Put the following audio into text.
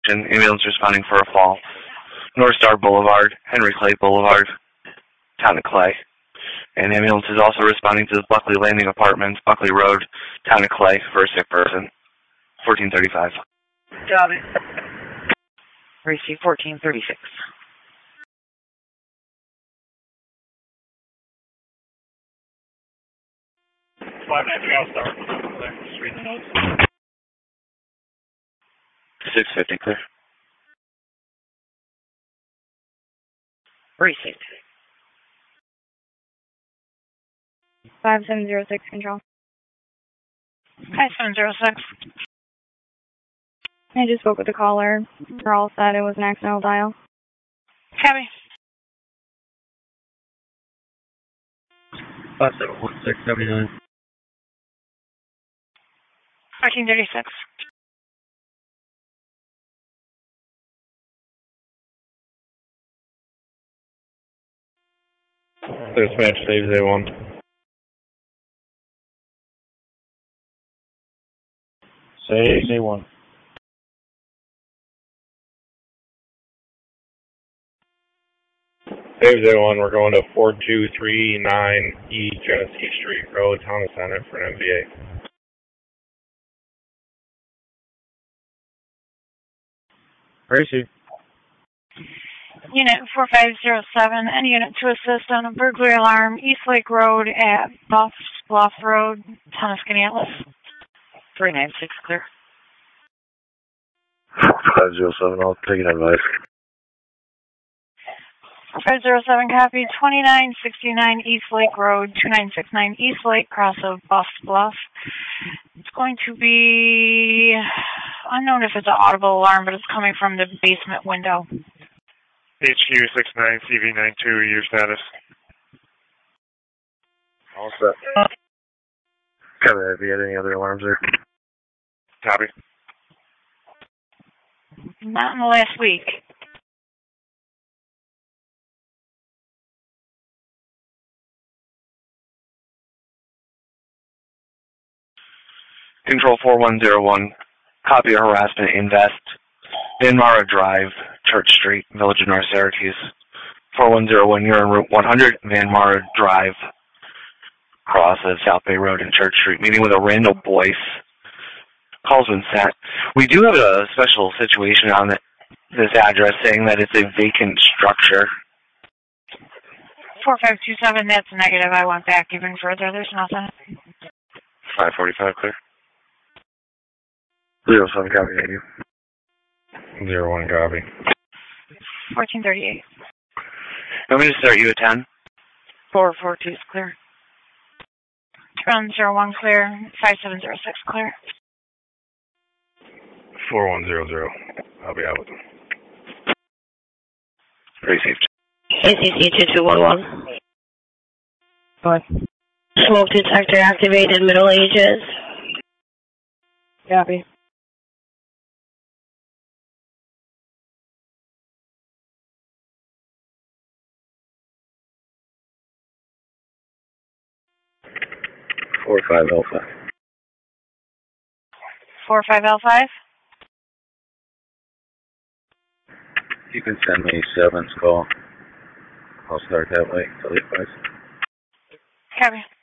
Ambulance responding for a fall. North Star Boulevard, Henry Clay Boulevard, Town of Clay. And ambulance is also responding to the Buckley Landing Apartments, Buckley Road, Town of Clay, for a sick person. 1435. Got it. Receive 1436. 590, I'll start. 650, clear. Received. 5706, control. 5706. I just spoke with the caller. They're all said it was an accidental dial. Copy. 571679. 1436. Dispatch saves A1. Saves A1. Saves A1, we're going to 4239 E Genesee Street Road, Town of Senate for an MVA. Receive. Unit 4507, any unit to assist on a burglary alarm, East Lake Road at Buffs Bluff Road, Town of Skaneateles. 396, clear. 507, I'll take an advice. 507, copy. 2969 East Lake Road, 2969 East Lake, cross of Buffs Bluff. It's going to be unknown if it's an audible alarm, but it's coming from the basement window. HQ 69 CV92, your status. All set. Copy. Have you had any other alarms there? Copy. Not in the last week. Control 4101, copy of harassment invest. Vanmara Drive, Church Street, Village of North Syracuse. 4101, you're on Route 100, Vanmara Drive, cross of South Bay Road and Church Street, meeting with a Randall Boyce. Call's been sent. We do have a special situation on this address saying that it's a vacant structure. 4527, that's negative. I went back even further. There's nothing. 545, clear. 07, copy, thank you. 01, copy. 1438. I'm going to start you at 10. 442 is clear. Turn 01 clear. 5706 clear. 4100, I'll be out. Received. ACC 2211. What? Smoke detector activated, Middle Ages. Copy. Four five Alpha. 45L5. You can send me 7's call. I'll start that way till the advice. Copy.